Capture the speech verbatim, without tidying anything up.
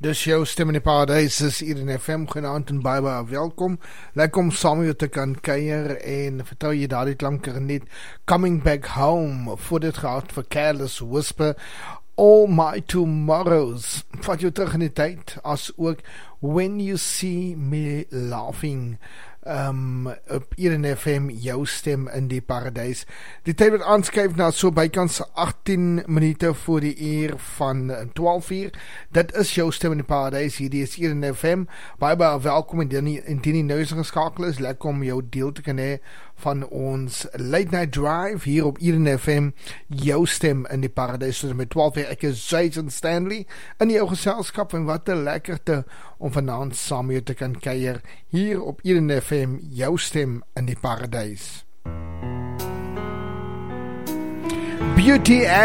Dus jou stem in die paradijs is hier in F M, genaamd en baie baie welkom. Lekker om saam met jou te kan kuier en vertrou jy daardie klanker net Coming Back Home, voor dit gehad vir Careless Whisper, All My Tomorrows, vat jou terug in die tyd, as ook When You See Me Laughing, um, op hier in F M, jou stem in die paradijs. Die tyd wat aanskuif na so bykans achttien minute voor die uur van twaalf uur, dit is jou stem in die paradijs, hierdie is hier in F M, baie baie welkom, en indien die nou is geskakel is, lekker om jou deel te kan hê van ons Late Night Drive, hier op hier in F M, jou stem in die paradijs, so met twaalf uur, ek is Jason Stanley, in jou geselskap, en wat 'n lekkerte om vanaand saam met jou te kan kuier, hier op hier in F M, jou stem in die paradijs. Beauty